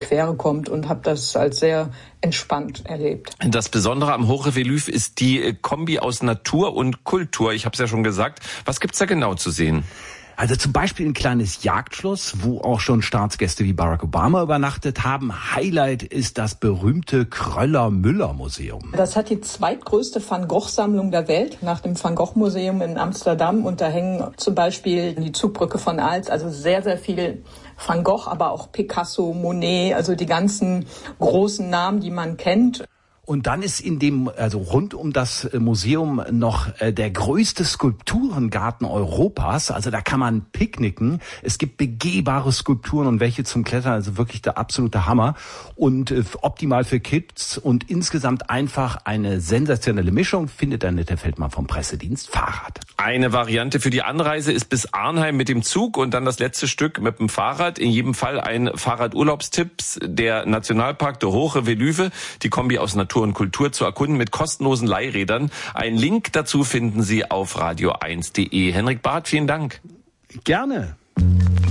Quere kommt und habe das als sehr entspannt erlebt. Das Besondere am Hochrevelüv ist die Kombi aus Natur und Kultur. Ich habe es ja schon gesagt. Was gibt's da genau zu sehen? Also zum Beispiel ein kleines Jagdschloss, wo auch schon Staatsgäste wie Barack Obama übernachtet haben. Highlight ist das berühmte Kröller-Müller-Museum. Das hat die zweitgrößte Van Gogh-Sammlung der Welt, nach dem Van Gogh-Museum in Amsterdam. Und da hängen zum Beispiel die Zugbrücke von Aals, also sehr, sehr viel Van Gogh, aber auch Picasso, Monet, also die ganzen großen Namen, die man kennt. Und dann ist in dem, also rund um das Museum noch der größte Skulpturengarten Europas. Also da kann man picknicken. Es gibt begehbare Skulpturen und welche zum Klettern, also wirklich der absolute Hammer. Und optimal für Kids und insgesamt einfach eine sensationelle Mischung, findet Annette Feldmann vom Pressedienst Fahrrad. Eine Variante für die Anreise ist bis Arnheim mit dem Zug und dann das letzte Stück mit dem Fahrrad. In jedem Fall ein Fahrradurlaubstipps, der Nationalpark der Hochrevelüve, die Kombi aus Natur und Kultur zu erkunden mit kostenlosen Leihrädern. Einen Link dazu finden Sie auf radio1.de. Henrik Barth, vielen Dank. Gerne.